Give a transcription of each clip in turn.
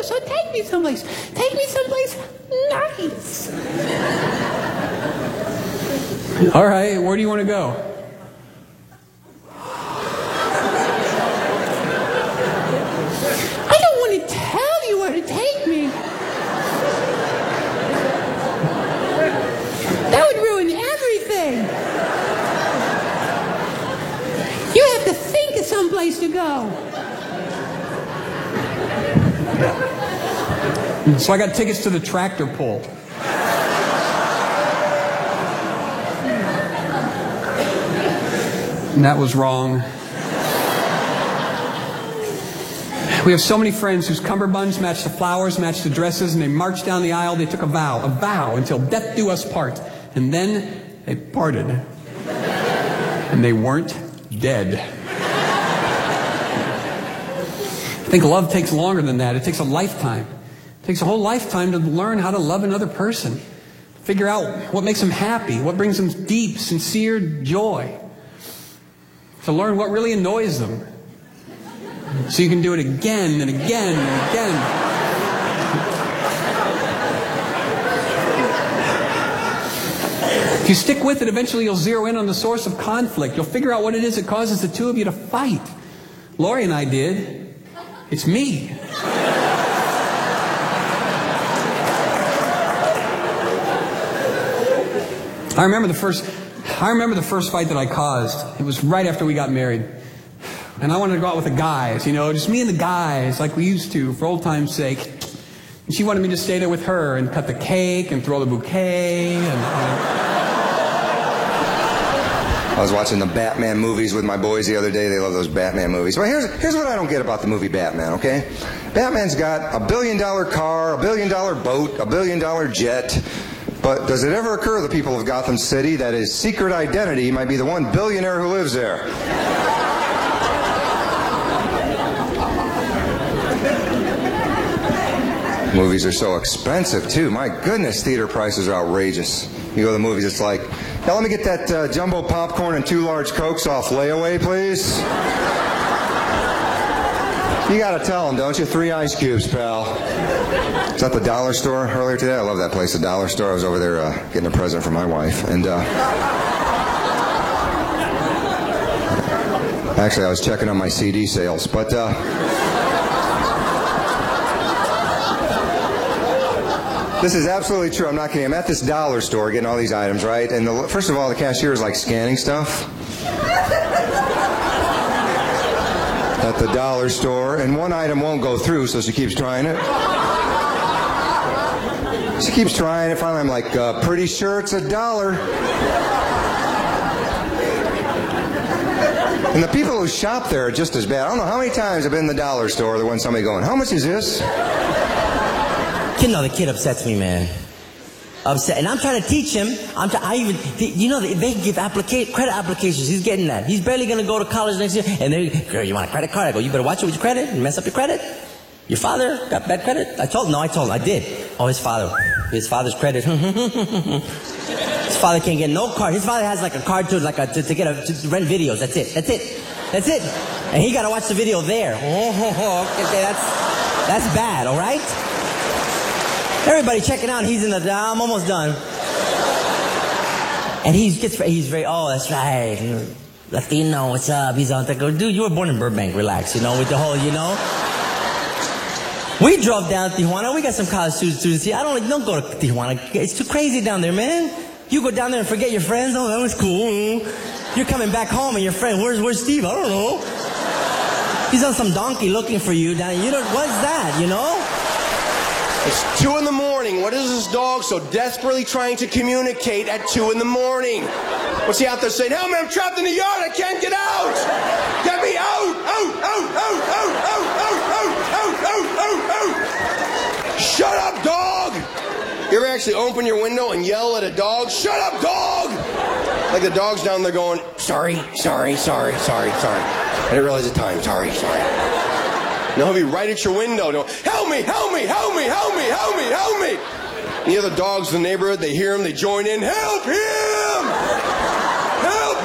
you, so take me someplace. Take me someplace nice. All right, where do you want to go? I don't want to tell you where to take me. That would ruin everything. You have to think of someplace to go. So I got tickets to the tractor pull. And that was wrong. We have so many friends whose cummerbunds match the flowers, match the dresses, and they marched down the aisle. They took a vow until death do us part. And then they parted. And they weren't dead. I think love takes longer than that. It takes a lifetime. It takes a whole lifetime to learn how to love another person. Figure out what makes them happy, what brings them deep, sincere joy. To learn what really annoys them. So you can do it again and again and again. If you stick with it, eventually you'll zero in on the source of conflict. You'll figure out what it is that causes the two of you to fight. Lori and I did. It's me. I remember the first fight that I caused. It was right after we got married. And I wanted to go out with the guys, just me and the guys like we used to for old time's sake. And she wanted me to stay there with her and cut the cake and throw the bouquet. I was watching the Batman movies with my boys the other day. They love those Batman movies. Well, here's what I don't get about the movie Batman, okay? Batman's got $1 billion car, $1 billion boat, $1 billion jet. But does it ever occur to the people of Gotham City that his secret identity might be the one billionaire who lives there? Movies are so expensive, too. My goodness, theater prices are outrageous. You go to the movies, it's like, now let me get that jumbo popcorn and 2 large Cokes off layaway, please. You gotta tell them, don't you? 3 ice cubes, pal. Is that the dollar store earlier today? I love that place, the dollar store. I was over there getting a present for my wife. And actually, I was checking on my CD sales. But this is absolutely true. I'm not kidding. I'm at this dollar store getting all these items, right? And first of all, the cashier is like scanning stuff at the dollar store, and one item won't go through, so she keeps trying it. She keeps trying it. Finally, I'm like, pretty sure it's $1. And the people who shop there are just as bad. I don't know how many times I've been in the dollar store, there went somebody going, how much is this? The kid upsets me, man. Upset. And I'm trying to teach him. They give credit applications. He's getting that. He's barely going to go to college next year. And girl, you want a credit card? I go, you better watch it with your credit and mess up your credit. Your father got bad credit? I told him. I did. Oh, his father's credit. His father can't get no card. His father has like a card to rent videos. That's it. And he got to watch the video there. Okay, that's bad, all right? Everybody checking out. He's in I'm almost done. And he's very, oh, that's right. Latino, what's up? He's out there. Go, dude, you were born in Burbank. Relax, with the whole, We drove down to Tijuana. We got some college students here. Don't go to Tijuana. It's too crazy down there, man. You go down there and forget your friends. Oh, that was cool. You're coming back home and your friend, where's Steve? I don't know. He's on some donkey looking for you down there. What's that, It's 2 in the morning. What is this dog so desperately trying to communicate at 2 in the morning? What's he out there saying? Help me, I'm trapped in the yard. I can't get out. Get me out. Out. Shut up, dog. You ever actually open your window and yell at a dog? Shut up, dog. Like the dog's down there going, sorry. I didn't realize the time. Sorry. And he'll be right at your window. Help me. And the other dogs in the neighborhood, they hear him, they join in. Help him! Help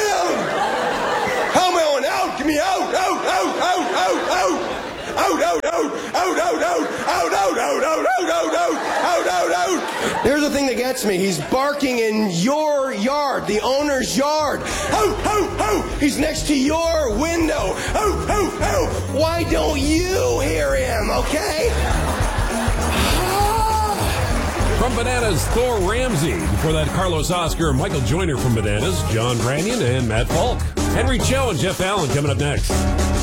me on out! Get me out! Out! Here's the thing that gets me. He's barking in your yard, the owner's yard. Ho, ho, ho. He's next to your window. Ho, ho, ho. Why don't you hear him, okay? From Bananas, Thor Ramsey. Before that, Carlos Oscar, Michael Joyner from Bananas, John Branyan, and Matt Falk. Henry Cho and Jeff Allen coming up next.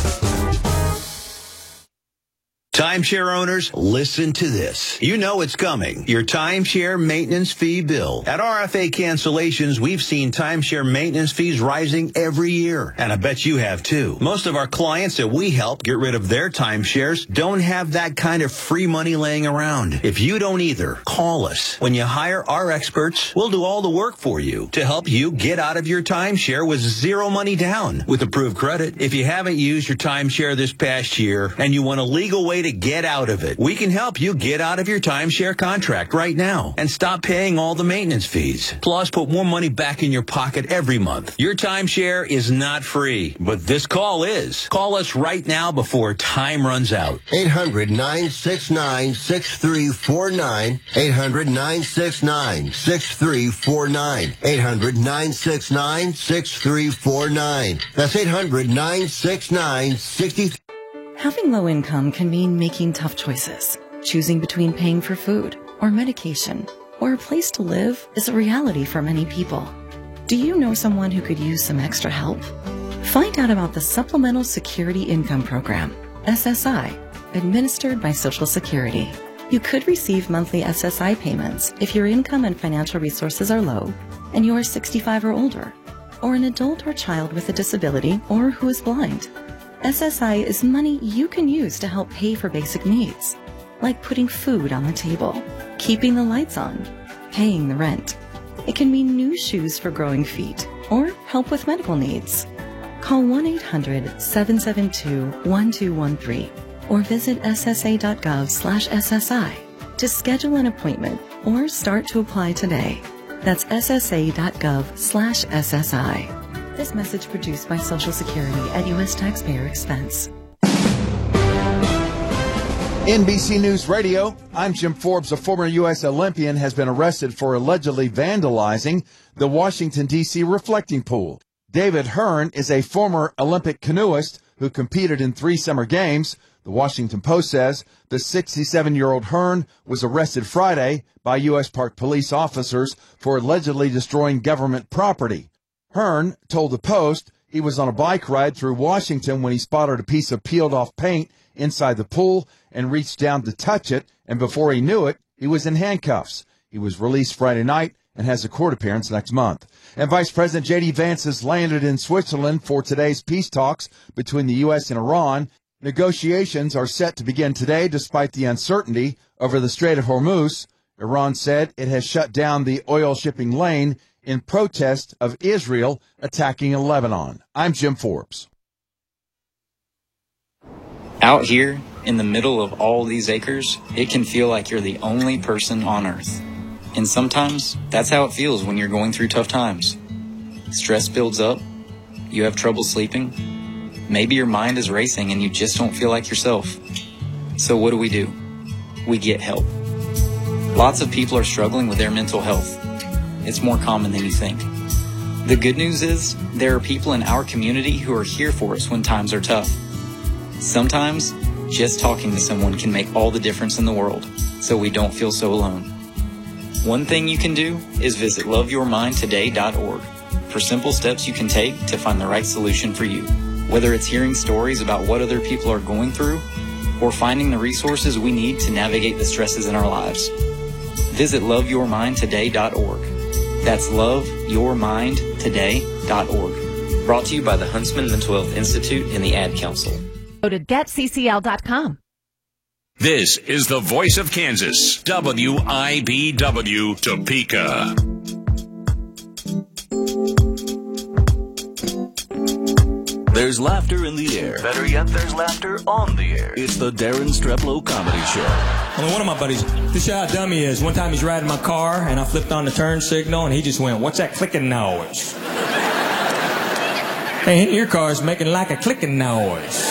Timeshare owners, listen to this. You know it's coming. Your timeshare maintenance fee bill. At RFA Cancellations, we've seen timeshare maintenance fees rising every year. And I bet you have too. Most of our clients that we help get rid of their timeshares don't have that kind of free money laying around. If you don't either, call us. When you hire our experts, we'll do all the work for you to help you get out of your timeshare with zero money down with approved credit. If you haven't used your timeshare this past year and you want a legal way to get out of it, we can help you get out of your timeshare contract right now and stop paying all the maintenance fees. Plus, put more money back in your pocket every month. Your timeshare is not free, but this call is. Call us right now before time runs out. 800-969-6349. 800-969-6349. 800-969-6349. That's 800-969-6349. Having low income can mean making tough choices. Choosing between paying for food or medication or a place to live is a reality for many people. Do you know someone who could use some extra help? Find out about the Supplemental Security Income Program, SSI, administered by Social Security. You could receive monthly SSI payments if your income and financial resources are low and you are 65 or older, or an adult or child with a disability or who is blind. SSI is money you can use to help pay for basic needs, like putting food on the table, keeping the lights on, paying the rent. It can mean new shoes for growing feet or help with medical needs. Call 1-800-772-1213 or visit ssa.gov/SSI to schedule an appointment or start to apply today. That's ssa.gov/SSI. This message produced by Social Security at U.S. taxpayer expense. NBC News Radio, I'm Jim Forbes. A former U.S. Olympian has been arrested for allegedly vandalizing the Washington, D.C. reflecting pool. David Hearn is a former Olympic canoeist who competed in 3 summer games. The Washington Post says the 67-year-old Hearn was arrested Friday by U.S. Park Police officers for allegedly destroying government property. Hearn told the Post he was on a bike ride through Washington when he spotted a piece of peeled-off paint inside the pool and reached down to touch it, and before he knew it, he was in handcuffs. He was released Friday night and has a court appearance next month. And Vice President J.D. Vance has landed in Switzerland for today's peace talks between the U.S. and Iran. Negotiations are set to begin today despite the uncertainty over the Strait of Hormuz. Iran said it has shut down the oil shipping lane in protest of Israel attacking Lebanon. I'm Jim Forbes. Out here, in the middle of all these acres, it can feel like you're the only person on Earth. And sometimes, that's how it feels when you're going through tough times. Stress builds up, you have trouble sleeping, maybe your mind is racing and you just don't feel like yourself. So what do? We get help. Lots of people are struggling with their mental health. It's more common than you think. The good news is, there are people in our community who are here for us when times are tough. Sometimes, just talking to someone can make all the difference in the world, so we don't feel so alone. One thing you can do is visit loveyourmindtoday.org for simple steps you can take to find the right solution for you. Whether it's hearing stories about what other people are going through, or finding the resources we need to navigate the stresses in our lives. Visit loveyourmindtoday.org. That's loveyourmindtoday.org. Brought to you by the Huntsman Mental Health Institute and the Ad Council. Go to getccl.com. This is the voice of Kansas, WIBW Topeka. There's laughter in the air. Better yet, there's laughter on the air. It's the Darren Streplow Comedy Show. Well, one of my buddies, this is how dumb he is. One time he's riding my car, and I flipped on the turn signal, and he just went, "What's that clicking noise?" Hey, your car's making like a clicking noise.